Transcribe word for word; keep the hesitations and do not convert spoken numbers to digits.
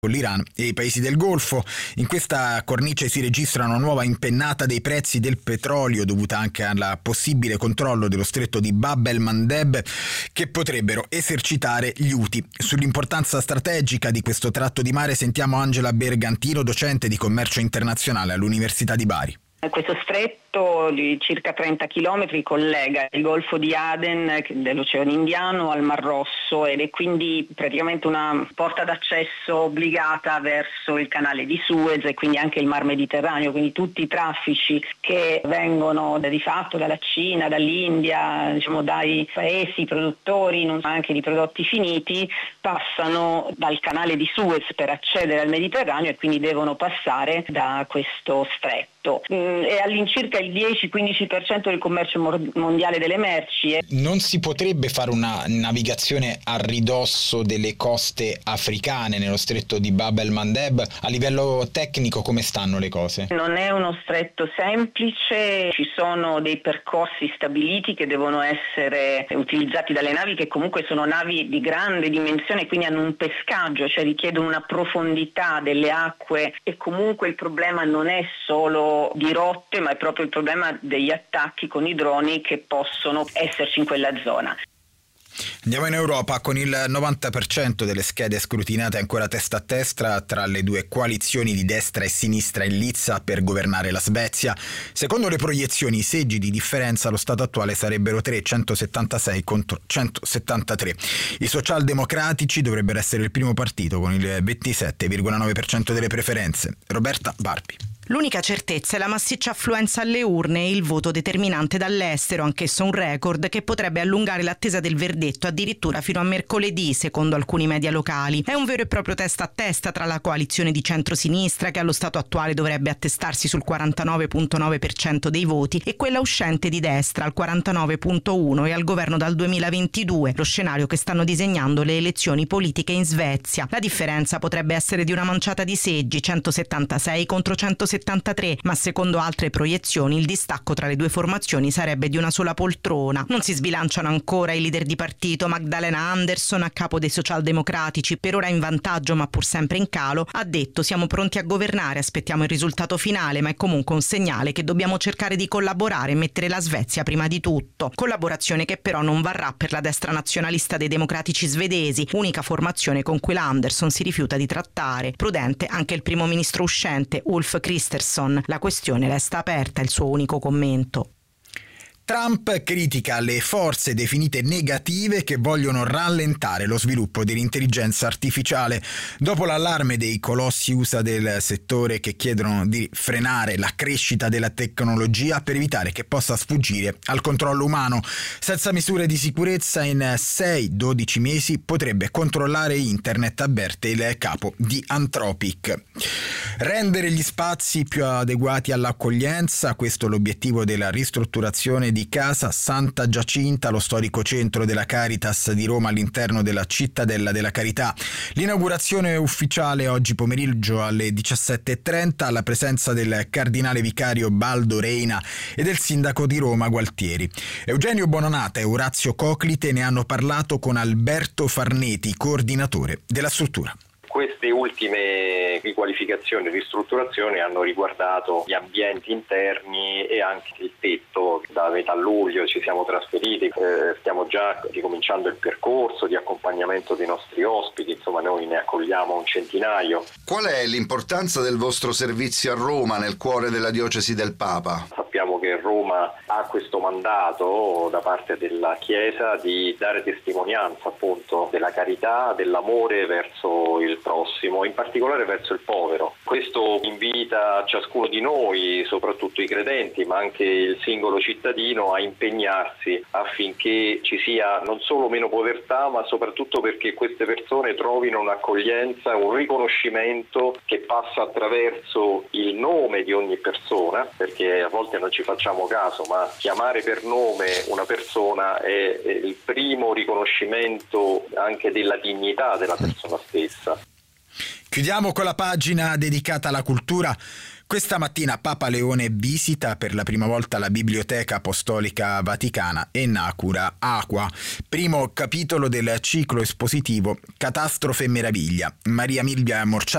con l'Iran e i paesi del Golfo. In questa cornice si registra una nuova impennata dei prezzi del petrolio dovuta anche al possibile controllo dello stretto di Bab el-Mandeb che potrebbero esercitare gli Houthi. Sull'importanza strategica di questo tratto di mare sentiamo Angela Bergantino, docente di commercio internazionale all'Università di Bari. Questo stretto di circa trenta chilometri collega il Golfo di Aden dell'Oceano Indiano al Mar Rosso ed è quindi praticamente una porta d'accesso obbligata verso il canale di Suez e quindi anche il Mar Mediterraneo, quindi tutti i traffici che vengono di fatto dalla Cina, dall'India, diciamo dai paesi produttori anche di prodotti finiti passano dal canale di Suez per accedere al Mediterraneo e quindi devono passare da questo stretto. È all'incirca il dieci quindici per cento del commercio mondiale delle merci. Non si potrebbe fare una navigazione a ridosso delle coste africane nello stretto di Bab el-Mandeb? A livello tecnico come stanno le cose? Non è uno stretto semplice, ci sono dei percorsi stabiliti che devono essere utilizzati dalle navi che comunque sono navi di grande dimensione, quindi hanno un pescaggio, cioè richiedono una profondità delle acque e comunque il problema non è solo di rotte, ma è proprio il problema degli attacchi con i droni che possono esserci in quella zona. Andiamo in Europa con il novanta per cento delle schede scrutinate ancora testa a testa tra le due coalizioni di destra e sinistra in lizza per governare la Svezia. Secondo le proiezioni i seggi di differenza allo stato attuale sarebbero trecentosettantasei contro centosettantatré. I socialdemocratici dovrebbero essere il primo partito con il ventisette virgola nove per cento delle preferenze. Roberta Barbi. L'unica certezza è la massiccia affluenza alle urne e il voto determinante dall'estero, anch'esso un record che potrebbe allungare l'attesa del verdetto addirittura fino a mercoledì, secondo alcuni media locali. È un vero e proprio testa a testa tra la coalizione di centrosinistra, che allo stato attuale dovrebbe attestarsi sul quarantanove virgola nove per cento dei voti, e quella uscente di destra al quarantanove virgola uno per cento e al governo dal duemilaventidue, lo scenario che stanno disegnando le elezioni politiche in Svezia. La differenza potrebbe essere di una manciata di seggi, centosettantasei contro centosettantatré, ma secondo altre proiezioni il distacco tra le due formazioni sarebbe di una sola poltrona. Non si sbilanciano ancora i leader di partito. Magdalena Andersson, a capo dei socialdemocratici, per ora in vantaggio ma pur sempre in calo, ha detto: siamo pronti a governare, aspettiamo il risultato finale, ma è comunque un segnale che dobbiamo cercare di collaborare e mettere la Svezia prima di tutto. Collaborazione che però non varrà per la destra nazionalista dei democratici svedesi, unica formazione con cui la Andersson si rifiuta di trattare. Prudente anche il primo ministro uscente Ulf Kristersson. La questione resta aperta, il suo unico commento. Trump critica le forze definite negative che vogliono rallentare lo sviluppo dell'intelligenza artificiale. Dopo l'allarme dei colossi U S A del settore che chiedono di frenare la crescita della tecnologia per evitare che possa sfuggire al controllo umano. Senza misure di sicurezza in sei dodici mesi potrebbe controllare internet, avverte il capo di Anthropic. Rendere gli spazi più adeguati all'accoglienza, questo è l'obiettivo della ristrutturazione di Casa Santa Giacinta, lo storico centro della Caritas di Roma all'interno della Cittadella della Carità. L'inaugurazione ufficiale oggi pomeriggio alle diciassette e trenta alla presenza del cardinale vicario Baldo Reina e del sindaco di Roma Gualtieri. Eugenio Bonanata e Orazio Coclite ne hanno parlato con Alberto Farneti, coordinatore della struttura. Queste ultime riqualificazioni e ristrutturazioni hanno riguardato gli ambienti interni e anche il tetto. Da metà luglio ci siamo trasferiti, eh, stiamo già ricominciando il percorso di accompagnamento dei nostri ospiti, insomma noi ne accogliamo un centinaio. Qual è l'importanza del vostro servizio a Roma, nel cuore della diocesi del Papa? Sappiamo che Roma ha questo mandato da parte della Chiesa di dare testimonianza appunto della carità, dell'amore verso il prossimo, in particolare verso il povero. Questo invita ciascuno di noi, soprattutto i credenti, ma anche il singolo cittadino, a impegnarsi affinché ci sia non solo meno povertà, ma soprattutto perché queste persone trovino un'accoglienza, un riconoscimento che passa attraverso il nome di ogni persona, perché a volte non ci facciamo caso, ma chiamare per nome una persona è il primo riconoscimento anche della dignità della persona stessa. Chiudiamo con la pagina dedicata alla cultura. Questa mattina Papa Leone visita per la prima volta la Biblioteca Apostolica Vaticana e inaugura Aqua, primo capitolo del ciclo espositivo Catastrofe e Meraviglia. Maria Milvia Morciani